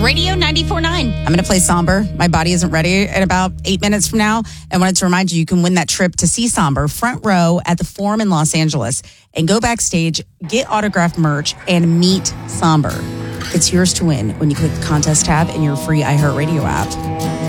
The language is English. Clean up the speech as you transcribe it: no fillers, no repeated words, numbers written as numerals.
Radio 94.9. I'm going to play Somber. My body isn't ready in about 8 minutes from now. I wanted to remind you, you can win that trip to see Somber front row at the Forum in Los Angeles and go backstage, get autographed merch, and meet Somber. It's yours to win when you click the contest tab in your free iHeartRadio app.